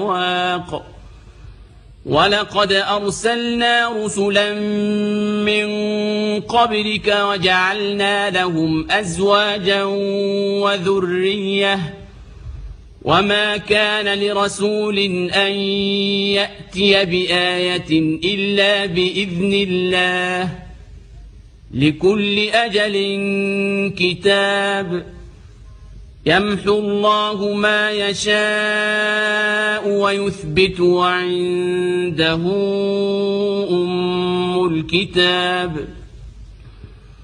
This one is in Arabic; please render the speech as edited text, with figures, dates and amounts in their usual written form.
ولقد أرسلنا رسلا من قبلك وجعلنا لهم أزواجا وذرية وما كان لرسول أن يأتي بآية إلا بإذن الله لكل أجل كتاب يمحو الله ما يشاء ويثبت وعنده أم الكتاب.